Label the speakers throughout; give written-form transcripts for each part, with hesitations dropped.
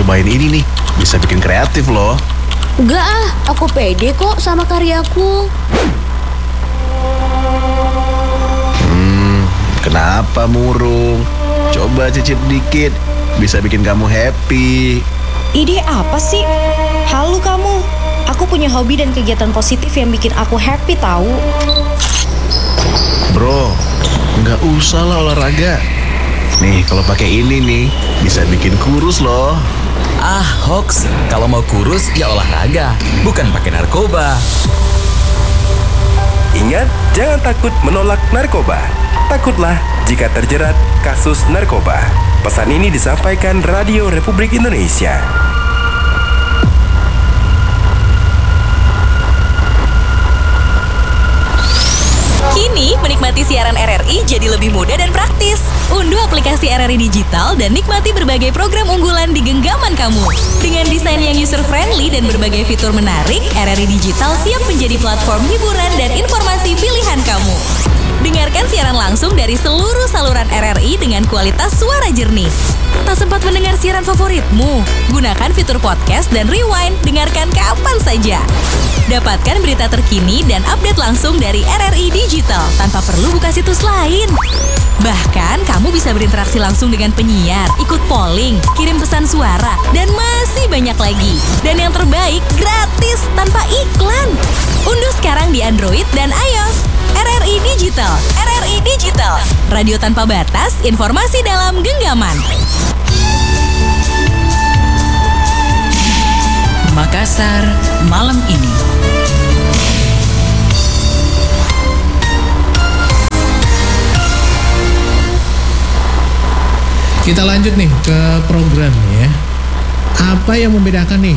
Speaker 1: cobain ini nih, bisa bikin kreatif loh.
Speaker 2: Enggak aku pede kok sama karyaku.
Speaker 1: Kenapa murung? Coba cicip dikit, bisa bikin kamu happy.
Speaker 3: Ide apa sih? Halu kamu. Aku punya hobi dan kegiatan positif yang bikin aku happy tahu.
Speaker 1: Bro, nggak usah lah olahraga. Nih, kalau pakai ini nih, bisa bikin kurus loh.
Speaker 4: Ah, hoax. Kalau mau kurus, ya olahraga, bukan pakai narkoba.
Speaker 5: Ingat, jangan takut menolak narkoba. Takutlah jika terjerat kasus narkoba. Pesan ini disampaikan Radio Republik Indonesia.
Speaker 6: Kini, menikmati siaran RRI jadi lebih mudah dan praktis. Unduh aplikasi RRI Digital dan nikmati berbagai program unggulan di genggaman kamu. Dengan desain yang user-friendly dan berbagai fitur menarik, RRI Digital siap menjadi platform hiburan dan informasi pilihan kamu. Dengarkan siaran langsung dari seluruh saluran RRI dengan kualitas suara jernih. Tak sempat mendengar siaran favoritmu? Gunakan fitur podcast dan rewind, dengarkan kapan saja. Dapatkan berita terkini dan update langsung dari RRI Digital tanpa perlu buka situs lain. Bahkan, kamu bisa berinteraksi langsung dengan penyiar, ikut polling, kirim pesan suara, dan masih banyak lagi. Dan yang terbaik, gratis tanpa iklan. Unduh sekarang di Android dan iOS. RRI Digital, RRI Digital. Radio tanpa batas, informasi dalam genggaman.
Speaker 7: Makassar malam ini.
Speaker 8: Kita lanjut nih ke programnya. Apa yang membedakan nih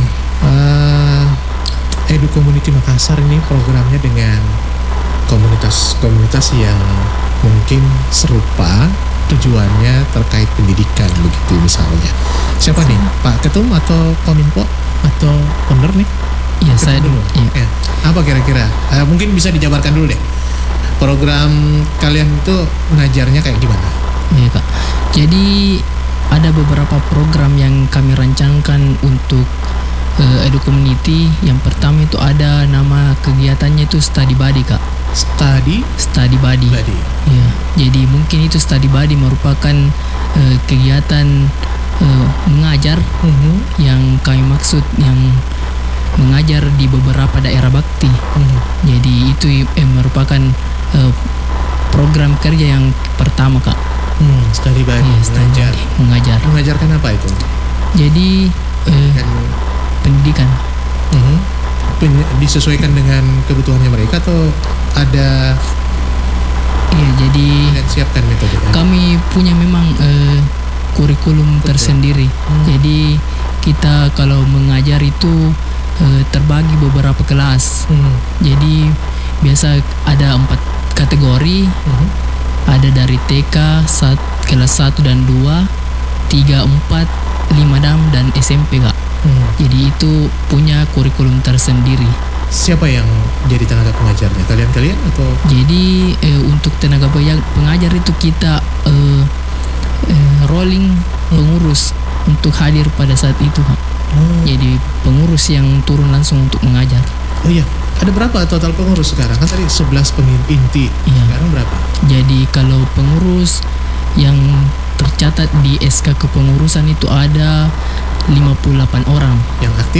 Speaker 8: Edu Community Makassar ini programnya dengan komunitas-komunitas yang mungkin serupa tujuannya terkait pendidikan begitu misalnya. Siapa nih? Pak Ketum atau Kominfo atau Ponder nih?
Speaker 9: Iya, saya dulu.
Speaker 8: Iya. Apa kira-kira? Mungkin bisa dijabarkan dulu deh. Program kalian itu ngajarnya kayak gimana?
Speaker 9: Iya Kak. Jadi ada beberapa program yang kami rancangkan untuk Edu Community. Yang pertama itu ada nama kegiatannya itu Study Buddy Kak.
Speaker 8: Study Buddy.
Speaker 9: Ya, jadi mungkin itu Study Buddy merupakan kegiatan mengajar yang kami maksud yang mengajar di beberapa daerah bakti. Jadi itu merupakan program kerja yang pertama Kak.
Speaker 8: Study Buddy,
Speaker 9: ya, mengajar.
Speaker 8: Mengajarkan apa itu?
Speaker 9: Jadi pendidikan.
Speaker 8: Disesuaikan dengan kebutuhannya mereka atau ada?
Speaker 9: Iya, jadi
Speaker 8: siapkan metode.
Speaker 9: Kami punya memang kurikulum tersendiri. Jadi kita kalau mengajar itu terbagi beberapa kelas. Jadi biasa ada 4 kategori. Ada dari TK, kelas 1 dan 2, 3, 4, 5, dan SMP Kak. Jadi itu punya kurikulum tersendiri.
Speaker 8: Siapa yang jadi tenaga pengajarnya? Kalian atau?
Speaker 9: Jadi untuk tenaga pengajar itu kita rolling pengurus untuk hadir pada saat itu Kak. Jadi pengurus yang turun langsung untuk mengajar.
Speaker 8: Oh iya, ada berapa total pengurus sekarang? Kan tadi 11 inti.
Speaker 9: Iya.
Speaker 8: Sekarang berapa?
Speaker 9: Jadi kalau pengurus yang tercatat di SK kepengurusan itu ada 58 orang.
Speaker 8: Yang aktif?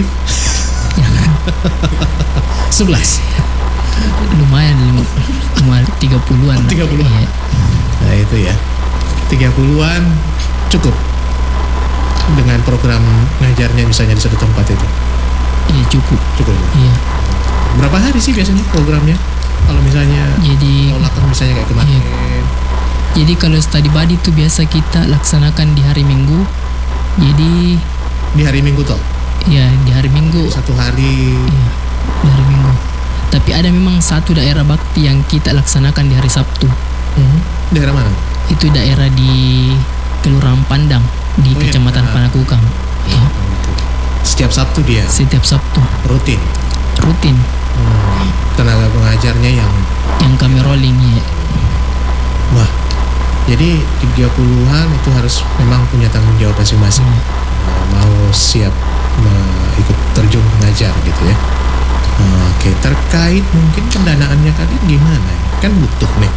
Speaker 8: 11.
Speaker 9: Lumayan 30-an.
Speaker 8: 30-an.
Speaker 9: Iya.
Speaker 8: Nah itu ya, 30-an cukup dengan program ngajarnya misalnya di satu tempat itu.
Speaker 9: Iya cukup. Iya.
Speaker 8: Berapa hari sih biasanya programnya? Kalau misalnya tolakan misalnya kayak kemarin.
Speaker 9: Iya. Jadi kalau study buddy itu biasa kita laksanakan di hari Minggu. Jadi
Speaker 8: di hari Minggu toh?
Speaker 9: Iya, di hari Minggu.
Speaker 8: Satu hari.
Speaker 9: Iya, di hari Minggu. Tapi ada memang satu daerah bakti yang kita laksanakan di hari Sabtu.
Speaker 8: Daerah mana?
Speaker 9: Itu daerah di Kelurahan Pandang di Kecamatan Panakukang. Iya.
Speaker 8: Setiap Sabtu dia?
Speaker 9: Setiap Sabtu.
Speaker 8: Rutin?
Speaker 9: Rutin.
Speaker 8: Tenaga pengajarnya yang
Speaker 9: kami rolling ya.
Speaker 8: Wah, Jadi 30-an itu harus memang punya tanggung jawab masing-masing. Mau siap ikut terjun mengajar gitu ya. Oke, terkait mungkin pendanaannya kalian gimana? Kan butuh nih.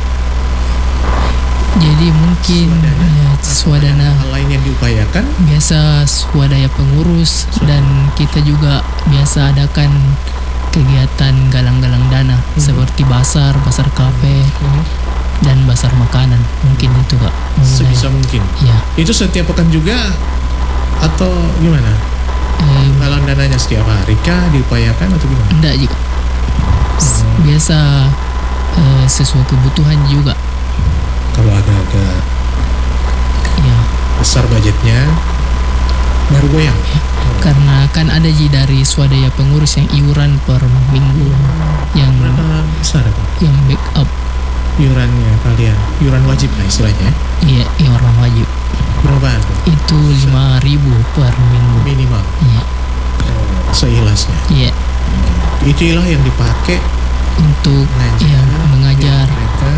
Speaker 9: Jadi mungkin swadana
Speaker 8: hal lain yang diupayakan.
Speaker 9: Biasa swadaya pengurus dan kita juga biasa adakan kegiatan galang-galang dana seperti basar kafe dan basar makanan. Mungkin itu Kak.
Speaker 8: Sebisa mungkin.
Speaker 9: Ya.
Speaker 8: Itu setiap pekan juga atau gimana? Galang dananya setiap hari kah diupayakan atau gimana?
Speaker 9: Enggak juga. Biasa sesuai kebutuhan juga.
Speaker 8: Kalau agak-agak besar budgetnya baru goyang.
Speaker 9: Karena kan ada dari swadaya pengurus yang iuran per minggu yang
Speaker 8: berapa besar itu?
Speaker 9: Yang backup
Speaker 8: iurannya kalian, iuran wajib lah istilahnya.
Speaker 9: Iya, iuran wajib.
Speaker 8: Berapaan?
Speaker 9: Itu 5.000 per minggu
Speaker 8: minimal.
Speaker 9: Iya.
Speaker 8: Seikhlasnya.
Speaker 9: Iya.
Speaker 8: Itulah yang dipakai
Speaker 9: untuk mengajar.
Speaker 8: Mereka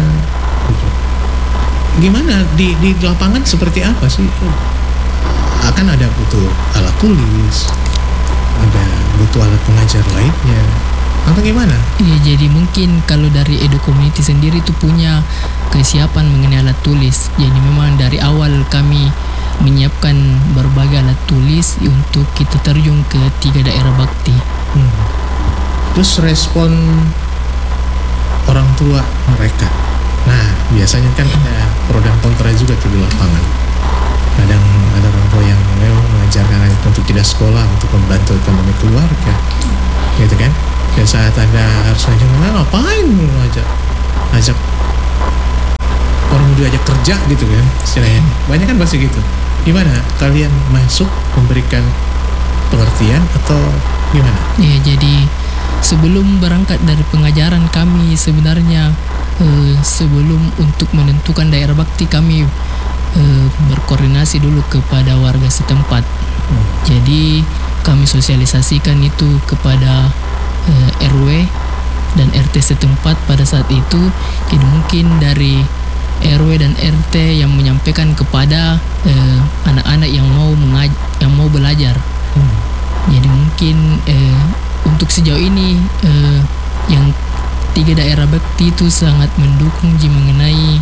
Speaker 8: gimana di lapangan seperti apa sih? Akan ada butuh alat tulis, ada butuh alat pengajar lainnya, atau gimana?
Speaker 9: Iya, jadi mungkin kalau dari Edu Community sendiri itu punya kesiapan mengenai alat tulis. Jadi memang dari awal kami menyiapkan berbagai alat tulis untuk kita terjun ke 3 daerah bakti.
Speaker 8: Terus respon orang tua mereka. Nah, biasanya kan ada pro dan kontra juga tuh di lapangan. Kadang ada orang tua yang memang mengajarkan anak untuk tidak sekolah untuk membantu ekonomi keluarga, gitu kan? Dan saat ada harus ngapain ngajak orang diajak kerja gitu kan, istilahnya. Banyak kan pasti gitu. Gimana kalian masuk memberikan pengertian atau gimana?
Speaker 9: Ya, jadi sebelum berangkat dari pengajaran kami sebenarnya sebelum untuk menentukan daerah bakti kami berkoordinasi dulu kepada warga setempat. Jadi kami sosialisasikan itu kepada RW dan RT setempat pada saat itu. Jadi mungkin dari RW dan RT yang menyampaikan kepada anak-anak yang mau belajar. Jadi mungkin untuk sejauh ini yang 3 daerah bakti itu sangat mendukung mengenai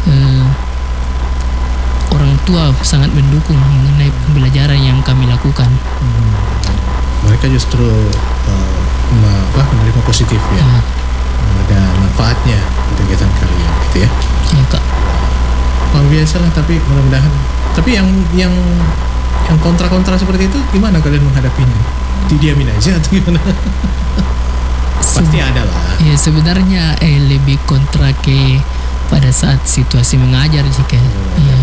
Speaker 9: orang tua sangat mendukung mengenai pembelajaran yang kami lakukan.
Speaker 8: Mereka justru menerima positif ya. Ada manfaatnya kegiatan kalian gitu ya.
Speaker 9: Iya Kak.
Speaker 8: Biasa lah, tapi mudah-mudahan. Tapi yang kontra-kontra seperti itu gimana kalian menghadapinya? Didiamin aja atau gimana? Pasti ada lah.
Speaker 9: Ya sebenarnya lebih kontra ke pada saat situasi mengajar jika. Iya.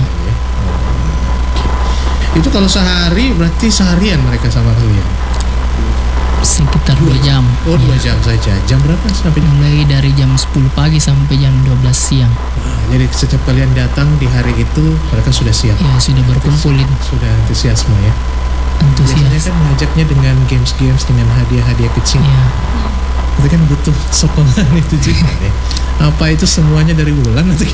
Speaker 8: Itu kalau sehari berarti seharian mereka sama kalian?
Speaker 9: Sekitar 2 jam.
Speaker 8: Oh, 2 jam saja. Jam berapa sampai?
Speaker 9: Mulai dari jam 10 pagi sampai jam 12 siang.
Speaker 8: Jadi setiap kalian datang di hari itu mereka sudah siap.
Speaker 9: Ya, sudah berkumpul.
Speaker 8: Sudah antusiasme ya.
Speaker 9: Antusias.
Speaker 8: Biasanya kan mengajaknya dengan games-games, dengan hadiah-hadiah kecil.
Speaker 9: Ya.
Speaker 8: Itu kan butuh sokongan itu juga. Apa itu semuanya dari Wulan atau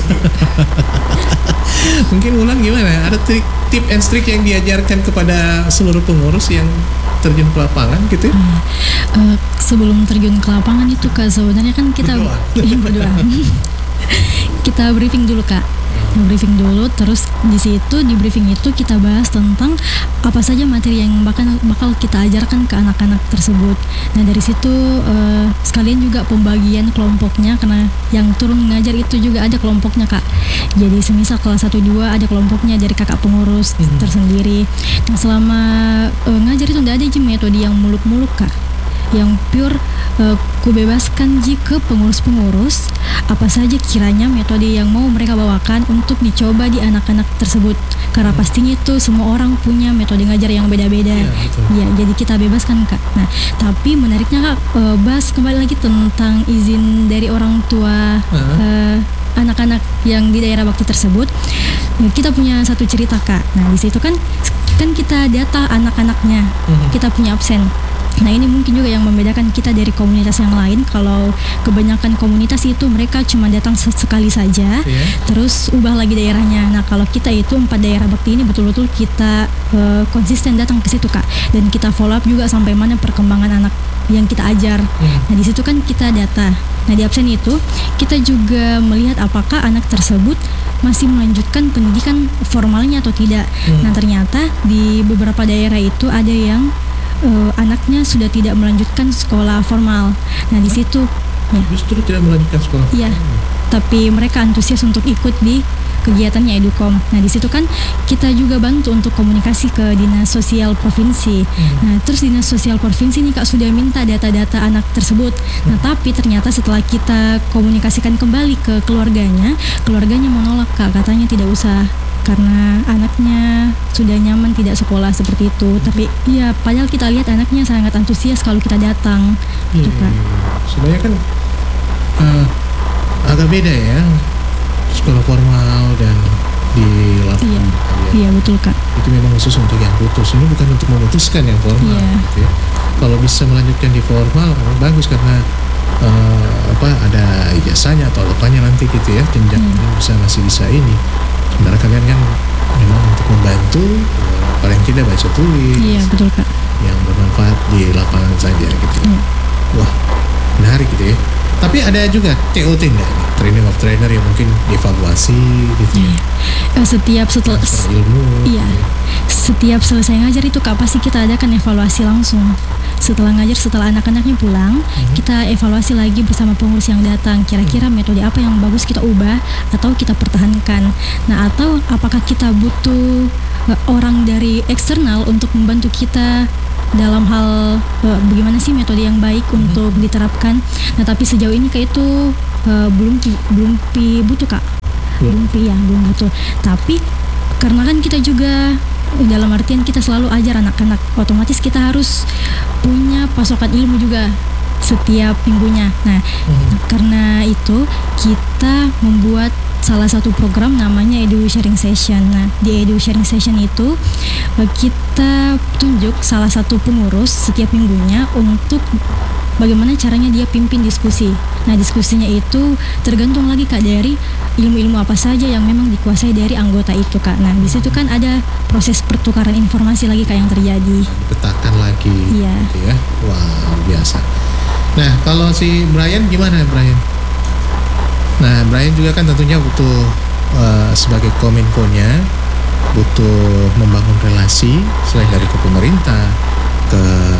Speaker 8: mungkin Wulan gimana? Ada tip and trik yang diajarkan kepada seluruh pengurus yang terjun ke lapangan gitu?
Speaker 10: Sebelum terjun ke lapangan itu Kak, sebenarnya kan kita berdoa. Kita briefing dulu Kak. Briefing dulu, terus di situ di briefing itu kita bahas tentang apa saja materi yang bakal kita ajarkan ke anak-anak tersebut. Nah dari situ sekalian juga pembagian kelompoknya, karena yang turun mengajar itu juga ada kelompoknya Kak. Jadi semisal kelas 1-2 ada kelompoknya dari kakak pengurus tersendiri. Nah selama ngajar itu tidak ada metode yang muluk-muluk Kak, yang pure ku bebaskan jika pengurus-pengurus apa saja kiranya metode yang mau mereka bawakan untuk dicoba di anak-anak tersebut, karena pastinya itu semua orang punya metode ngajar yang beda-beda. Ya, jadi kita bebaskan Kak. Nah tapi menariknya Kak, bahas kembali lagi tentang izin dari orang tua anak-anak yang di daerah bakti tersebut. Kita punya satu cerita Kak. Nah di situ kan kita data anak-anaknya, kita punya absen. Nah ini mungkin juga yang membedakan kita dari komunitas yang lain. Kalau kebanyakan komunitas itu mereka cuma datang sekali saja, terus ubah lagi daerahnya. Nah kalau kita itu 4 daerah bakti ini betul-betul kita konsisten datang ke situ Kak, dan kita follow up juga sampai mana perkembangan anak yang kita ajar. Nah di situ kan kita data. Nah di absen itu kita juga melihat apakah anak tersebut masih melanjutkan pendidikan formalnya atau tidak. Nah ternyata di beberapa daerah itu ada yang anaknya sudah tidak melanjutkan sekolah formal. Nah di situ ya.
Speaker 8: Justru tidak melanjutkan sekolah.
Speaker 10: Iya. Tapi mereka antusias untuk ikut di kegiatannya Edukom. Nah di situ kan kita juga bantu untuk komunikasi ke Dinas Sosial Provinsi. Nah terus Dinas Sosial Provinsi nih Kak sudah minta data-data anak tersebut. Nah tapi ternyata setelah kita komunikasikan kembali ke keluarganya menolak Kak, katanya tidak usah karena anaknya sudah nyaman tidak sekolah seperti itu. Tapi ya padahal kita lihat anaknya sangat antusias kalau kita datang. Gitu Kak.
Speaker 8: Sebenarnya kan agak beda ya sekolah formal dan di lapangan.
Speaker 10: Iya betul Kak.
Speaker 8: Itu memang khusus untuk yang putus. Ini bukan untuk memutuskan yang formal. Gitu ya. Kalau bisa melanjutkan di formal bagus karena ada ijazahnya atau apanya nanti gitu ya, jenjangnya masih bisa ini. Sebenarnya kalian kan memang untuk membantu paling tidak baca tulis.
Speaker 10: Iya betul Kak.
Speaker 8: Yang bermanfaat di lapangan saja gitu. Wah menarik gitu ya. Tapi ada juga TOT enggak? Training of Trainer yang mungkin dievaluasi gitu ya.
Speaker 10: Setiap
Speaker 8: ilmu.
Speaker 10: Iya. Setiap selesai ngajar itu Kak pasti kita adakan evaluasi langsung. Setelah ngajar, setelah anak-anaknya pulang, kita evaluasi lagi bersama pengurus yang datang. Kira-kira metode apa yang bagus kita ubah atau kita pertahankan. Nah, atau apakah kita butuh orang dari eksternal untuk membantu kita dalam hal bagaimana sih metode yang baik untuk diterapkan. Nah tapi sejauh ini Kak itu belum butuh Kak. Belum butuh. Tapi karena kan kita juga dalam artian kita selalu ajar anak-anak, otomatis kita harus punya pasokan ilmu juga setiap minggunya. Nah karena itu kita membuat salah satu program namanya Edu Sharing Session. Nah, di Edu Sharing Session itu kita tunjuk salah satu pengurus setiap minggunya untuk bagaimana caranya dia pimpin diskusi. Nah, diskusinya itu tergantung lagi Kak dari ilmu-ilmu apa saja yang memang dikuasai dari anggota itu Kak. Nah, di situ kan ada proses pertukaran informasi lagi Kak yang terjadi.
Speaker 8: Petakan lagi.
Speaker 10: Iya.
Speaker 8: Gitu ya. Wah, biasa. Nah, kalau si Brian gimana Brian? Nah, Brian juga kan tentunya butuh sebagai kominfonya butuh membangun relasi selain dari ke pemerintah, ke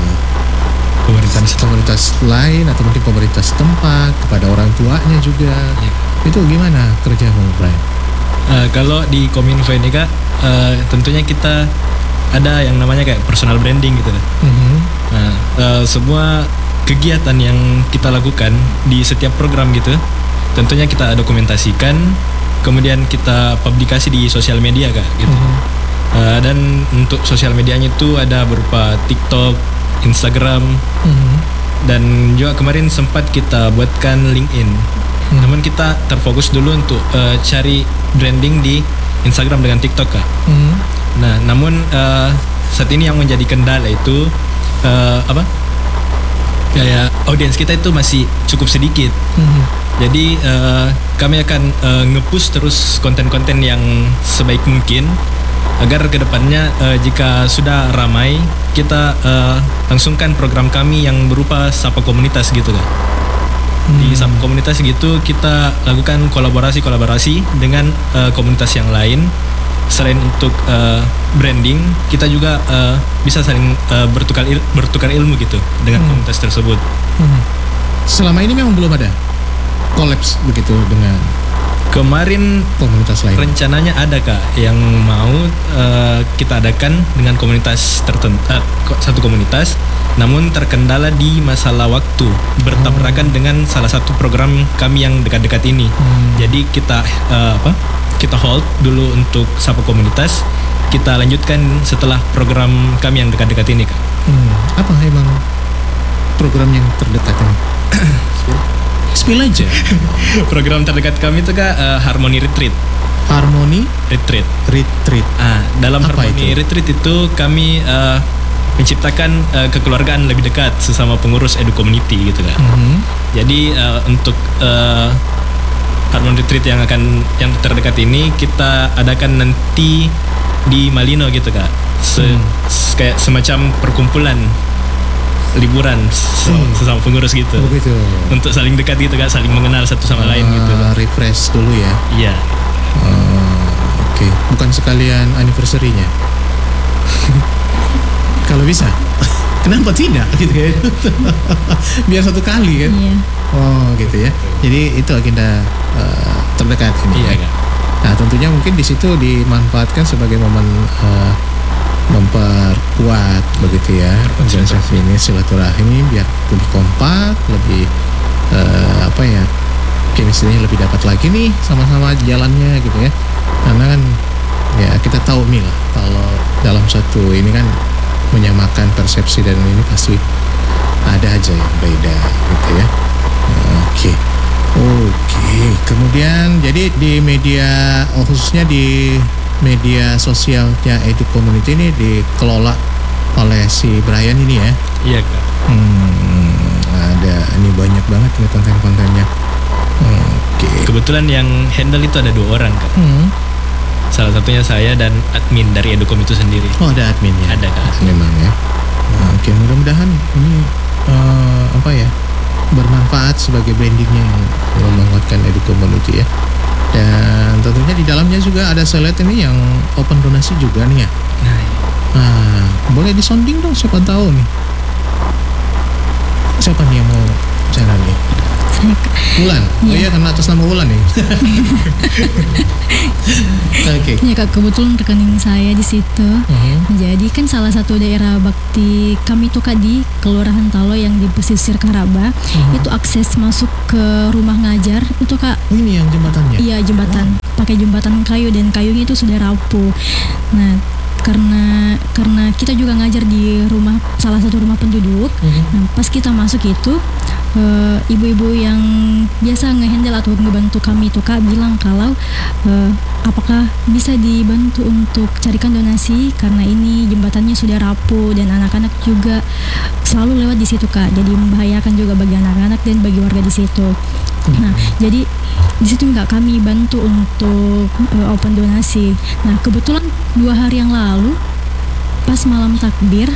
Speaker 8: komunitas lain atau mungkin pemerintah setempat, kepada orang tuanya juga. Itu gimana kerjamu, Brian?
Speaker 11: Kalau di Kominfo ini Kak, tentunya kita ada yang namanya kayak personal branding gitu. Nah, semua kegiatan yang kita lakukan di setiap program gitu, tentunya kita dokumentasikan, kemudian kita publikasi di sosial media Kak gitu. Dan untuk sosial medianya itu ada berupa TikTok, Instagram, dan juga kemarin sempat kita buatkan LinkedIn. Namun kita terfokus dulu untuk cari branding di Instagram dengan TikTok Kak. Nah, namun saat ini yang menjadi kendala itu kayak audiens kita itu masih cukup sedikit. Jadi kami akan nge-push terus konten-konten yang sebaik mungkin agar kedepannya jika sudah ramai kita langsungkan program kami yang berupa Sapa Komunitas gitu kan. Di Sapa Komunitas gitu kita lakukan kolaborasi dengan komunitas yang lain. Selain untuk branding, kita juga bisa saling bertukar ilmu gitu dengan komunitas tersebut.
Speaker 8: Selama ini memang belum ada kolaps begitu dengan
Speaker 11: kemarin
Speaker 8: komunitas lain.
Speaker 11: Rencananya ada Kak yang mau kita adakan dengan komunitas tertentu, satu komunitas, namun terkendala di masalah waktu bertabrakan dengan salah satu program kami yang dekat-dekat ini. Jadi kita kita hold dulu untuk Sapa Komunitas, kita lanjutkan setelah program kami yang dekat-dekat ini Kak.
Speaker 8: Apa emang program yang terdekat ini? Spill aja.
Speaker 11: Program terdekat kami itu Kak Harmony Retreat.
Speaker 8: Harmony
Speaker 11: Retreat.
Speaker 8: Retreat.
Speaker 11: Dalam
Speaker 8: apa
Speaker 11: Harmony
Speaker 8: itu?
Speaker 11: Retreat itu kami menciptakan kekeluargaan lebih dekat sesama pengurus edu community gitu kan. Jadi untuk Harmon Retreat yang terdekat ini kita adakan nanti di Malino gitu Kak. Kayak semacam perkumpulan liburan sesama pengurus gitu.
Speaker 8: Begitu.
Speaker 11: Untuk saling dekat gitu Kak, saling mengenal satu sama lain gitu.
Speaker 8: Refresh dulu ya.
Speaker 11: Iya.
Speaker 8: Oke. Bukan sekalian anniversary-nya. Kalau bisa. Kenapa tidak gitu ya? Biar satu kali kan.
Speaker 10: Iya.
Speaker 8: Oh gitu ya. Jadi itu agenda terdekat ini.
Speaker 11: Iya Kak.
Speaker 8: Nah tentunya mungkin di situ dimanfaatkan sebagai momen memperkuat begitu ya organisasi ini, silaturahmi biar lebih kompak, lebih chemistry-nya lebih dapat lagi nih sama-sama jalannya gitu ya. Karena kan ya kita tahu nih lah kalau dalam satu ini kan menyamakan persepsi dan ini pasti ada aja yang beda gitu ya. Oke. Kemudian jadi di media khususnya di media sosialnya Edu Community ini dikelola oleh si Brian ini ya.
Speaker 11: Iya Kak.
Speaker 8: Ada ini banyak banget nih konten-kontennya. Oke.
Speaker 11: Kebetulan yang handle itu ada 2 orang Kak. Salah satunya saya dan admin dari Educom itu sendiri.
Speaker 8: Oh ada adminnya.
Speaker 11: Ada Kak.
Speaker 8: Memang ya. Oke, mudah-mudahan ini bermanfaat sebagai brandingnya yang menguatkan Edu Community ya. Dan tentunya di dalamnya juga ada slide ini yang open donasi juga nih ya. Nah, boleh disonding dong siapa tahu nih. Siapa nih yang mau bicara nih? Wulan. Oh iya karena atas nama Wulan nih. Oke.
Speaker 10: Ya Kak, kebetulan rekening saya di situ. Jadi kan salah satu daerah bakti kami tuh Kak di Kelurahan Talo yang di pesisir Karaba. Itu akses masuk ke rumah ngajar itu Kak.
Speaker 8: Oh, ini yang jembatannya?
Speaker 10: Iya, jembatan. Pakai jembatan kayu dan kayunya itu sudah rapuh. Nah, karena kita juga ngajar di salah satu rumah penduduk. Nah, pas kita masuk itu ibu-ibu yang biasa ngehandle atau ngebantu kami tuh Kak bilang kalau apakah bisa dibantu untuk carikan donasi karena ini jembatannya sudah rapuh dan anak-anak juga selalu lewat di situ Kak, jadi membahayakan juga bagi anak-anak dan bagi warga di situ. Nah, jadi di situ nggak kami bantu untuk open donasi. Nah, kebetulan 2 hari yang lalu pas malam takbir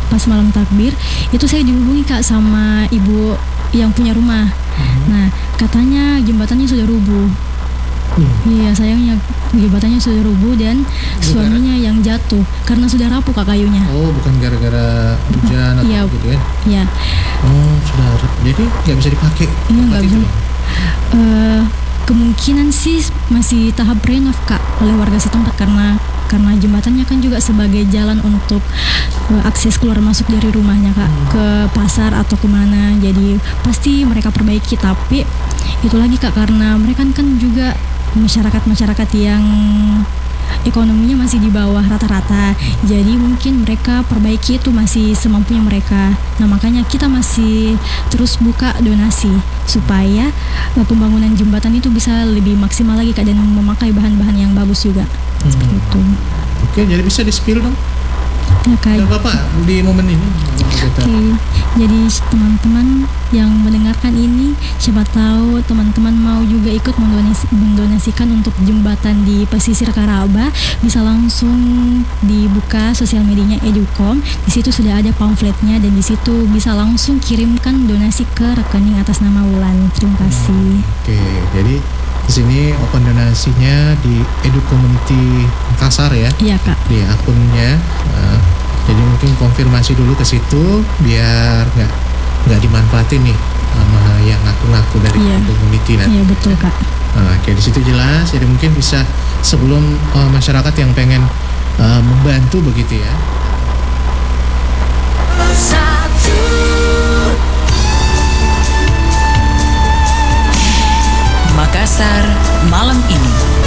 Speaker 10: itu saya dihubungi Kak sama ibu yang punya rumah. Nah, katanya jembatannya sudah rubuh. Iya, sayangnya jembatannya sudah rubuh dan suaminya yang jatuh karena sudah rapuh Kak kayunya.
Speaker 8: Oh, bukan gara-gara hujan atau gitu ya?
Speaker 10: Iya.
Speaker 8: Oh, sudah. Jadi nggak bisa dipakai?
Speaker 10: Iya, nggak bisa. Kemungkinan sih masih tahap renov Kak oleh warga setempat karena jembatannya kan juga sebagai jalan untuk akses keluar masuk dari rumahnya Kak ke pasar atau kemana, jadi pasti mereka perbaiki. Tapi itu lagi Kak karena mereka kan juga masyarakat yang ekonominya masih di bawah rata-rata, jadi mungkin mereka perbaiki itu masih semampunya mereka. Nah, makanya kita masih terus buka donasi supaya pembangunan jembatan itu bisa lebih maksimal lagi Kak dan memakai bahan-bahan yang bagus juga. Seperti itu.
Speaker 8: Oke, jadi bisa di-spill dong
Speaker 10: ya Kak.
Speaker 8: Dan Bapak di momen ini.
Speaker 10: Oke, jadi teman-teman yang mendengarkan ini, siapa tahu teman-teman mau juga ikut mendonasikan untuk jembatan di pesisir Karaba, bisa langsung dibuka sosial medianya Educom. Di situ sudah ada pamfletnya dan di situ bisa langsung kirimkan donasi ke rekening atas nama Wulan. Terima kasih.
Speaker 8: Oke, jadi di sini open donasinya di Edu Community Makassar ya?
Speaker 10: Iya Kak.
Speaker 8: Di akunnya. Jadi mungkin konfirmasi dulu ke situ biar nggak dimanfaatin nih sama yang ngaku-ngaku dari community nanti.
Speaker 10: Iya betul Kak.
Speaker 8: Oke, di situ jelas. Jadi mungkin bisa sebelum masyarakat yang pengen membantu begitu ya.